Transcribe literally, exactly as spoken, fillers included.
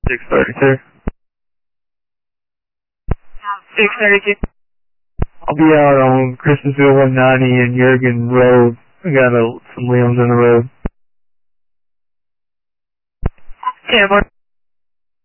six thirty, sir. six thirty-two. I'll be out on Christmasville one ninety and Jurgen Road. I got a, some limbs in the road. ten one.